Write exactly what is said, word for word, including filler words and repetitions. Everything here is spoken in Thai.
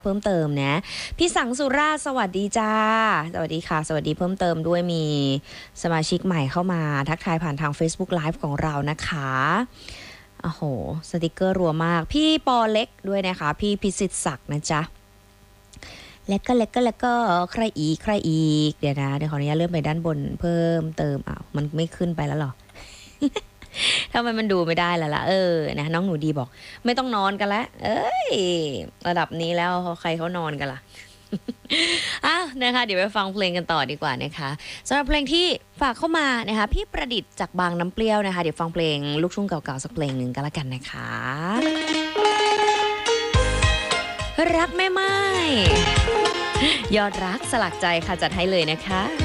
เพิ่มเติมนะพี่สังสุราษฎร์สวัสดีจ้าสวัสดีค่ะสวัสดีเพิ่มเติมด้วยมีสมาชิกใหม่เข้ามาทักทายผ่านทาง Facebook Live ของเรานะคะโอ้โหสติกเกอร์รัวมากพี่ปอเล็กด้วยนะคะพี่พิสิทธิ์ศักดิ์นะจ๊ะแล้วก็แล้วก็แล้วก็ใครอีกใครอีกเดี๋ยวนะเดี๋ยวขออนุญาตเลื่อนไปด้านบนเพิ่มเติมอ้าวมันไม่ขึ้นไปแล้วหรอ ทำไมมันดูไม่ได้ล่ะล่ะเออนะน้องหนูดีบอกไม่ต้องนอนกันแล้วเอ้ยระดับนี้แล้วใครเขานอนกันล่ะ อ่ะนะคะเดี๋ยวไปฟังเพลงกันต่อดีกว่านะคะสำหรับเพลงที่ฝากเข้ามานะคะพี่ประดิษฐ์จากบางน้ำเปรี้ยวนะคะเดี๋ยวฟังเพลงลูกทุ่งเก่าๆสักเพลงหนึ่งก็แล้วกันนะคะรักแม่ไม้ยอดรักสลักใจค่ะจัดให้เลยนะคะ